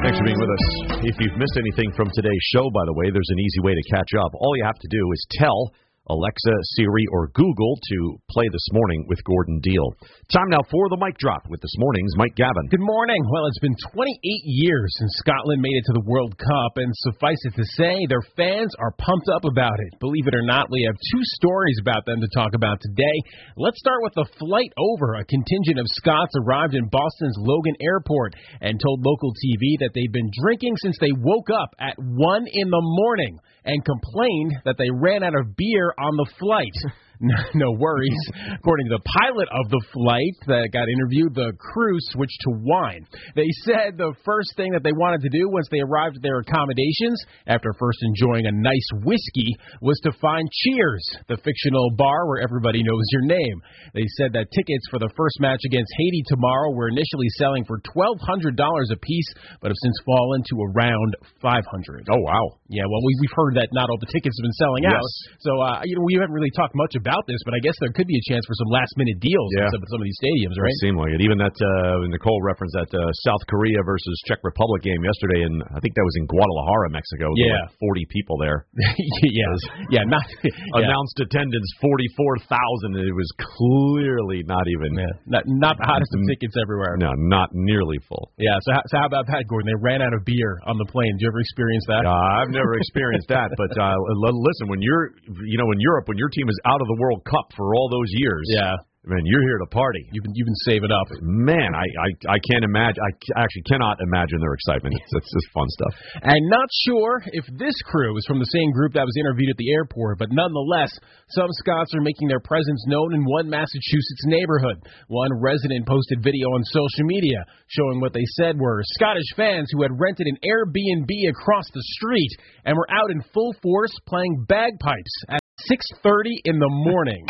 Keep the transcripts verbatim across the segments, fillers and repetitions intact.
Thanks for being with us. If you've missed anything from today's show, by the way, there's an easy way to catch up. All you have to do is tell Alexa, Siri, or Google to play This Morning with Gordon Deal. Time now for the mic drop with This Morning's Mike Gavin. Good morning. Well, it's been twenty-eight years since Scotland made it to the World Cup, and suffice it to say, their fans are pumped up about it. Believe it or not, we have two stories about them to talk about today. Let's start with the flight over. A contingent of Scots arrived in Boston's Logan Airport and told local T V that they'd been drinking since they woke up at one in the morning and complained that they ran out of beer on the flight. No worries. According to the pilot of the flight that got interviewed, the crew switched to wine. They said the first thing that they wanted to do once they arrived at their accommodations, after first enjoying a nice whiskey, was to find Cheers, the fictional bar where everybody knows your name. They said that tickets for the first match against Haiti tomorrow were initially selling for twelve hundred dollars a piece, but have since fallen to around five hundred dollars. Oh, wow. Yeah, well, we, we've heard that not all the tickets have been selling Yes. out. So, uh, you know, we haven't really talked much about this, but I guess there could be a chance for some last-minute deals Yeah. in some, some of these stadiums, right? It seemed like it. Even that, uh, Nicole referenced that uh, South Korea versus Czech Republic game yesterday, and I think that was in Guadalajara, Mexico. There Yeah. were like forty people there. yeah, yeah, not yeah. Announced attendance forty-four thousand. It was clearly not even. Yeah. Not, not the hottest of tickets everywhere. No, not nearly full. Yeah, so, so how about that, Gordon? They ran out of beer on the plane. Did you ever experience that? Uh, I've never experienced that, but uh, l- listen, when you're, you know, in Europe, when your team is out of the World Cup for all those years, Yeah. man, you're here to party. You've been, you've been saving up. Man, I, I, I can't imagine. I c- actually cannot imagine their excitement. It's, it's just fun stuff. And not sure if this crew is from the same group that was interviewed at the airport, but nonetheless, some Scots are making their presence known in one Massachusetts neighborhood. One resident posted video on social media showing what they said were Scottish fans who had rented an Airbnb across the street and were out in full force playing bagpipes at six thirty in the morning.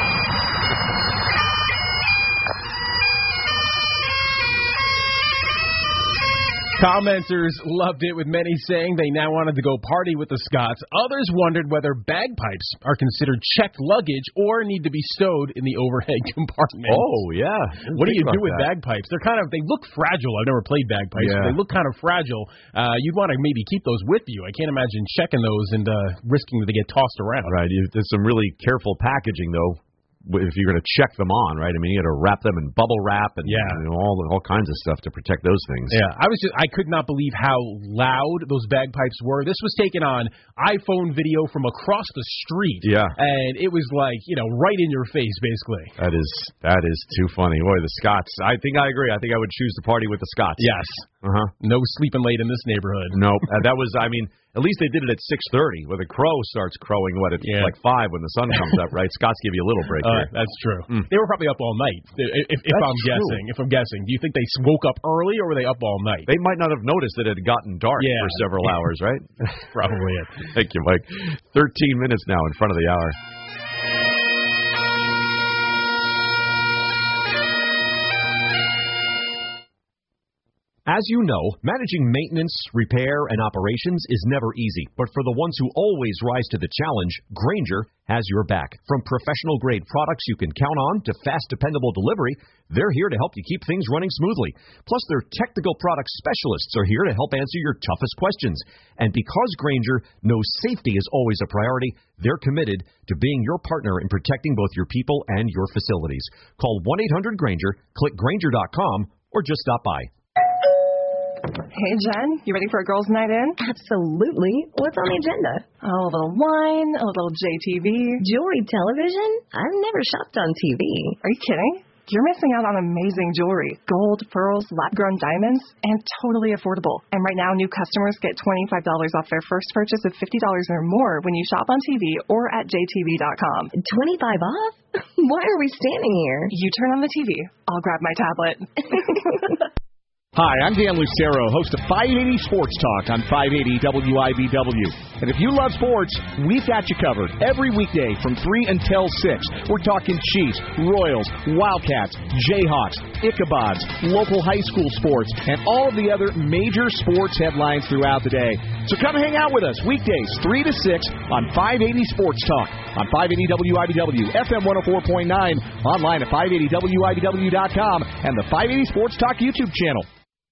Commenters loved it, with many saying they now wanted to go party with the Scots. Others wondered whether bagpipes are considered checked luggage or need to be stowed in the overhead compartment. Oh, yeah. What do you do with that. bagpipes? They're kind of, they look fragile. I've never played bagpipes. Yeah. But they look kind of fragile. Uh, you'd want to maybe keep those with you. I can't imagine checking those and uh, risking that they get tossed around. Right. You, there's some really careful packaging, though, if you're going to check them on, right? I mean, you got to wrap them in bubble wrap and Yeah. you know, all all kinds of stuff to protect those things. Yeah, I was just, I could not believe how loud those bagpipes were. This was taken on iPhone video from across the street. Yeah. And it was like, you know, right in your face, basically. That is that is too funny. Boy, the Scots. I think I agree. I think I would choose to party with the Scots. Yes. Uh-huh. No sleeping late in this neighborhood. Nope. Uh, that was, I mean, at least they did it at six thirty, where the crow starts crowing, what, at Yeah. like five when the sun comes up, right? Scots give you a little break Uh, here. that's true. Mm. They were probably up all night, if, if That's I'm true. guessing. If I'm guessing. Do you think they woke up early, or were they up all night? They might not have noticed that it had gotten dark Yeah. for several hours, right? Probably it. Thank you, Mike. thirteen minutes now in front of the hour. As you know, managing maintenance, repair, and operations is never easy. But for the ones who always rise to the challenge, Grainger has your back. From professional-grade products you can count on to fast, dependable delivery, they're here to help you keep things running smoothly. Plus, their technical product specialists are here to help answer your toughest questions. And because Grainger knows safety is always a priority, they're committed to being your partner in protecting both your people and your facilities. Call one eight hundred Grainger, click Grainger dot com, or just stop by. Hey, Jen, you ready for a girls' night in? Absolutely. What's on the agenda? Oh, a little wine, a little J T V. Jewelry television? I've never shopped on T V. Are you kidding? You're missing out on amazing jewelry. Gold, pearls, lab-grown diamonds, and totally affordable. And right now, new customers get twenty-five dollars off their first purchase of fifty dollars or more when you shop on T V or at J T V dot com. twenty-five off? Why are we standing here? You turn on the T V. I'll grab my tablet. Hi, I'm Dan Lucero, host of five eighty Sports Talk on five eighty W I B W. And if you love sports, we've got you covered every weekday from three until six. We're talking Chiefs, Royals, Wildcats, Jayhawks, Ichabods, local high school sports, and all of the other major sports headlines throughout the day. So come hang out with us weekdays three to six on five eighty Sports Talk on five eighty W I B W, F M one oh four point nine, online at five eighty W I B W dot com, and the five eighty Sports Talk YouTube channel.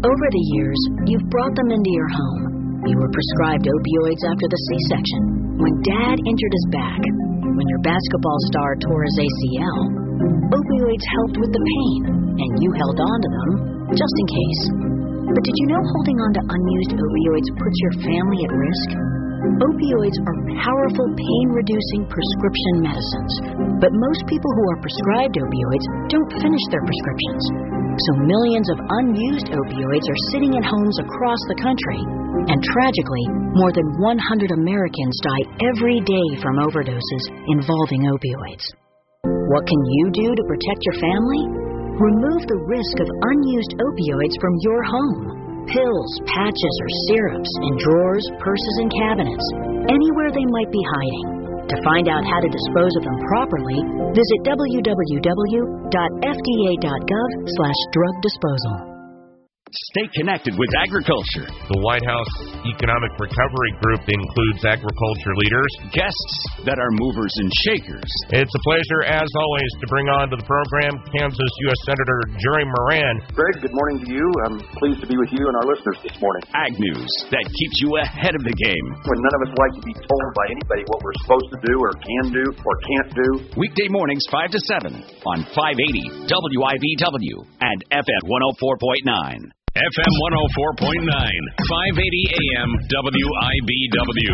Over the years, you've brought them into your home. You were prescribed opioids after the C-section, when Dad injured his back, when your basketball star tore his A C L. Opioids helped with the pain, and you held on to them just in case. But did you know holding on to unused opioids puts your family at risk? Opioids are powerful pain-reducing prescription medicines, but most people who are prescribed opioids don't finish their prescriptions. So millions of unused opioids are sitting in homes across the country, and tragically, more than one hundred Americans die every day from overdoses involving opioids. What can you do to protect your family? Remove the risk of unused opioids from your home. Pills, patches, or syrups in drawers, purses, and cabinets, anywhere they might be hiding. To find out how to dispose of them properly, visit w w w dot f d a dot gov slash drug disposal. Stay connected with agriculture. The White House Economic Recovery Group includes agriculture leaders, guests that are movers and shakers. It's a pleasure, as always, to bring on to the program Kansas U S Senator Jerry Moran. Greg, good morning to you. I'm pleased to be with you and our listeners this morning. Ag news that keeps you ahead of the game. When none of us like to be told by anybody what we're supposed to do or can do or can't do. Weekday mornings five to seven on five eighty W I B W and F M one oh four point nine. F M one oh four point nine, five eighty A M W I B W.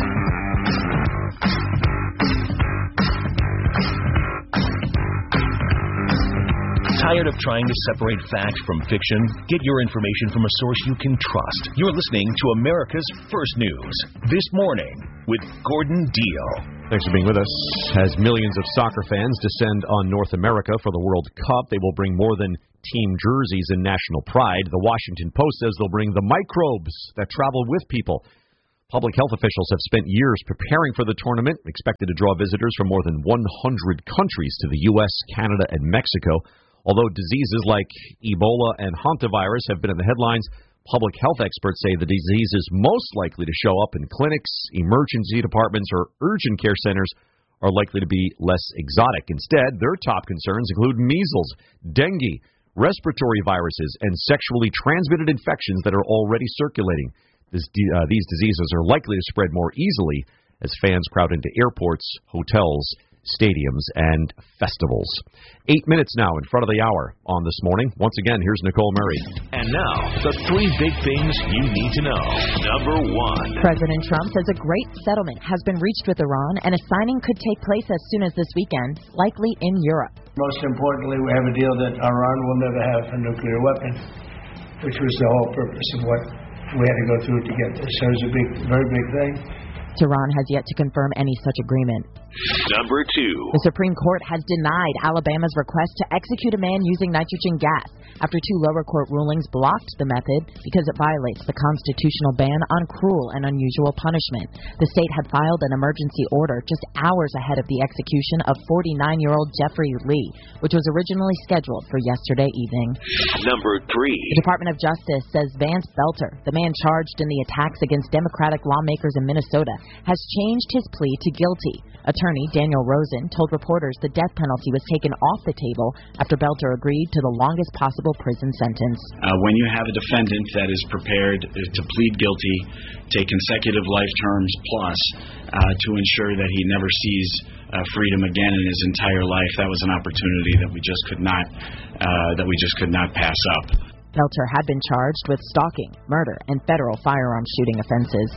Tired of trying to separate fact from fiction? Get your information from a source you can trust. You're listening to America's First News. This morning with Gordon Deal. Thanks for being with us. As millions of soccer fans descend on North America for the World Cup, they will bring more than team jerseys and national pride. The Washington Post says they'll bring the microbes that travel with people. Public health officials have spent years preparing for the tournament, expected to draw visitors from more than one hundred countries to the U S, Canada, and Mexico. Although diseases like Ebola and hantavirus have been in the headlines, public health experts say the disease is most likely to show up in clinics, emergency departments, or urgent care centers are likely to be less exotic. Instead, their top concerns include measles, dengue, respiratory viruses, and sexually transmitted infections that are already circulating. This, uh, these diseases are likely to spread more easily as fans crowd into airports, hotels, stadiums, and festivals. Eight minutes now in front of the hour on This Morning. Once again, here's Nicole Murray. And now, the three big things you need to know. Number one. President Trump says a great settlement has been reached with Iran, and a signing could take place as soon as this weekend, likely in Europe. Most importantly, we have a deal that Iran will never have a nuclear weapon, which was the whole purpose of what we had to go through to get this. So it's a big, very big thing. Tehran has yet to confirm any such agreement. Number two. The Supreme Court has denied Alabama's request to execute a man using nitrogen gas after two lower court rulings blocked the method because it violates the constitutional ban on cruel and unusual punishment. The state had filed an emergency order just hours ahead of the execution of forty-nine-year-old Jeffrey Lee, which was originally scheduled for yesterday evening. Number three. The Department of Justice says Vance Belter, the man charged in the attacks against Democratic lawmakers in Minnesota, has changed his plea to guilty. Attorney Daniel Rosen told reporters the death penalty was taken off the table after Belter agreed to the longest possible prison sentence. Uh, when you have a defendant that is prepared to plead guilty, take consecutive life terms plus, uh, to ensure that he never sees uh, freedom again in his entire life, that was an opportunity that we just could not uh, that we just could not pass up. Belter had been charged with stalking, murder, and federal firearm shooting offenses.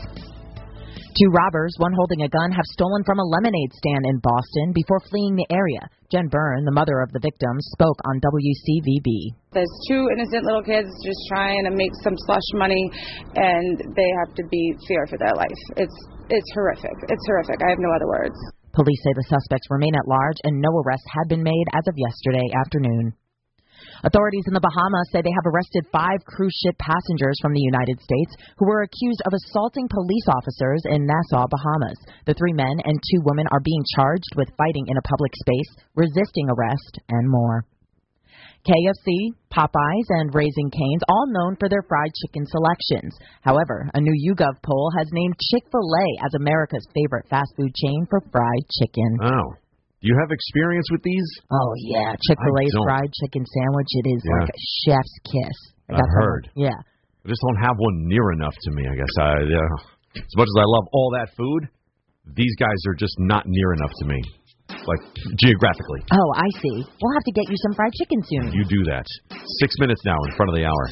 Two robbers, one holding a gun, have stolen from a lemonade stand in Boston before fleeing the area. Jen Byrne, the mother of the victims, spoke on W C V B. There's two innocent little kids just trying to make some slush money, and they have to be feared for their life. It's it's horrific. It's horrific. I have no other words. Police say the suspects remain at large, and no arrests had been made as of yesterday afternoon. Authorities in the Bahamas say they have arrested five cruise ship passengers from the United States who were accused of assaulting police officers in Nassau, Bahamas. The three men and two women are being charged with fighting in a public space, resisting arrest, and more. K F C, Popeyes, and Raising Cane's, all known for their fried chicken selections. However, a new YouGov poll has named Chick-fil-A as America's favorite fast food chain for fried chicken. Oh. Do you have experience with these? Oh, yeah. Chick-fil-A's fried chicken sandwich, it is yeah. like a chef's kiss. I've heard. Yeah. I just don't have one near enough to me, I guess. I, uh, as much as I love all that food, these guys are just not near enough to me, like geographically. Oh, I see. We'll have to get you some fried chicken soon. You do that. Six minutes now in front of the hour.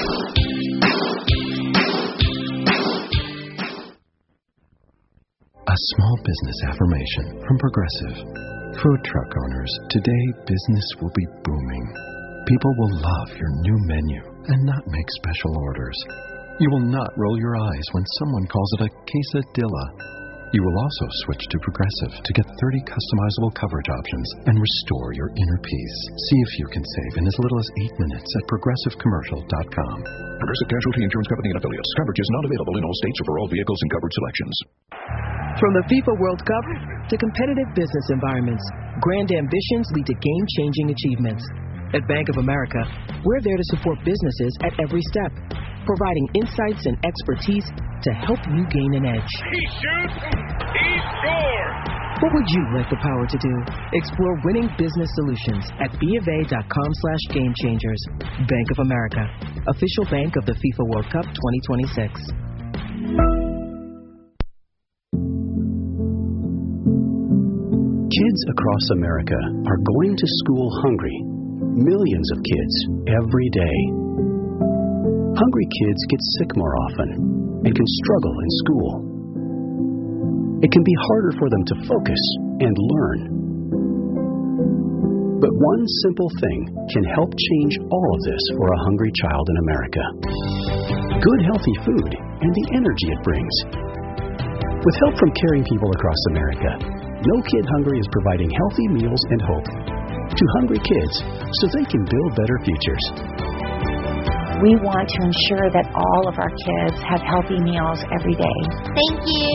A small business affirmation from Progressive. Food truck owners, today business will be booming. People will love your new menu and not make special orders. You will not roll your eyes when someone calls it a quesadilla. You will also switch to Progressive to get thirty customizable coverage options and restore your inner peace. See if you can save in as little as eight minutes at progressive commercial dot com. Progressive Casualty Insurance Company and Affiliates. Coverage is not available in all states or for all vehicles and coverage selections. From the FIFA World Cup to competitive business environments, grand ambitions lead to game-changing achievements. At Bank of America, we're there to support businesses at every step, providing insights and expertise to help you gain an edge. He shoots, he scores! What would you like the power to do? Explore winning business solutions at bofa.com slash game changers. Bank of America, official bank of the FIFA World Cup twenty twenty-six. Kids across America are going to school hungry. Millions of kids every day. Hungry kids get sick more often and can struggle in school. It can be harder for them to focus and learn. But one simple thing can help change all of this for a hungry child in America. Good healthy food and the energy it brings. With help from caring people across America, No Kid Hungry is providing healthy meals and hope to hungry kids so they can build better futures. We want to ensure that all of our kids have healthy meals every day. Thank you.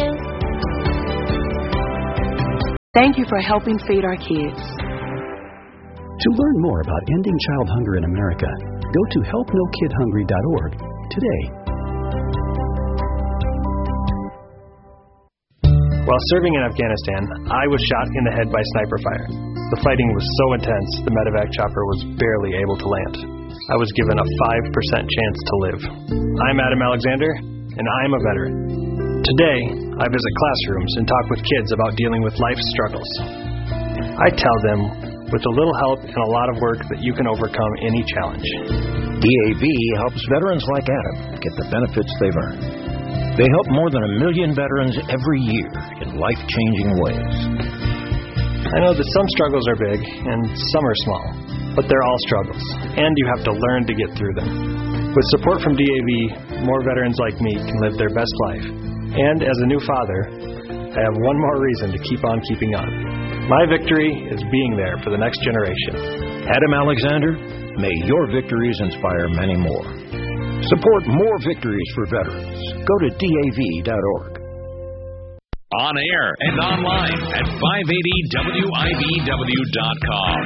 Thank you for helping feed our kids. To learn more about ending child hunger in America, go to help no kid hungry dot org today. While serving in Afghanistan, I was shot in the head by sniper fire. The fighting was so intense, the medevac chopper was barely able to land. I was given a five percent chance to live. I'm Adam Alexander, and I'm a veteran. Today, I visit classrooms and talk with kids about dealing with life's struggles. I tell them, with a little help and a lot of work, that you can overcome any challenge. D A V helps veterans like Adam get the benefits they've earned. They help more than a million veterans every year in life-changing ways. I know that some struggles are big and some are small, but they're all struggles, and you have to learn to get through them. With support from D A V, more veterans like me can live their best life. And as a new father, I have one more reason to keep on keeping on. My victory is being there for the next generation. Adam Alexander, may your victories inspire many more. Support more victories for veterans. Go to D A V dot org. On air and online at five eighty W I B W dot com.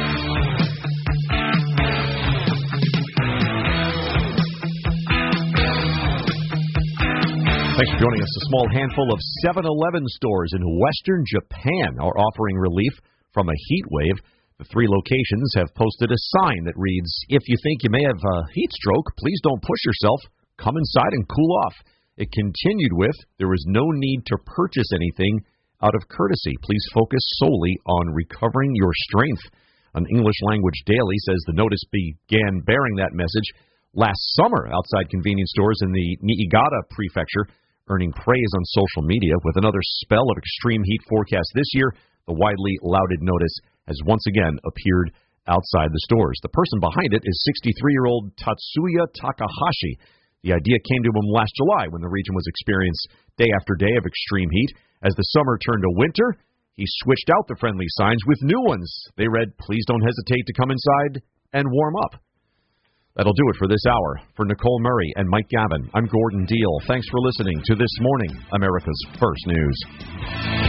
Thanks for joining us. A small handful of seven eleven stores in Western Japan are offering relief from a heat wave. The three locations have posted a sign that reads, "If you think you may have a heat stroke, please don't push yourself. Come inside and cool off." It continued with, "There is no need to purchase anything out of courtesy. Please focus solely on recovering your strength." An English language daily says the notice began bearing that message last summer outside convenience stores in the Niigata prefecture, earning praise on social media. With another spell of extreme heat forecast this year, the widely lauded notice has once again appeared outside the stores. The person behind it is sixty-three-year-old Tatsuya Takahashi. The idea came to him last July when the region was experiencing day after day of extreme heat. As the summer turned to winter, he switched out the friendly signs with new ones. They read, "Please don't hesitate to come inside and warm up." That'll do it for this hour. For Nicole Murray and Mike Gavin, I'm Gordon Deal. Thanks for listening to This Morning, America's First News.